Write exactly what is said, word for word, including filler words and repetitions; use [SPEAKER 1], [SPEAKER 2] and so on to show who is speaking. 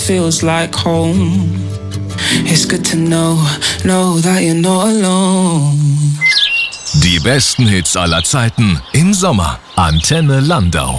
[SPEAKER 1] feels like home. It's good to know, know that you're not alone.
[SPEAKER 2] Die besten Hits aller Zeiten im Sommer. Antenne Landau.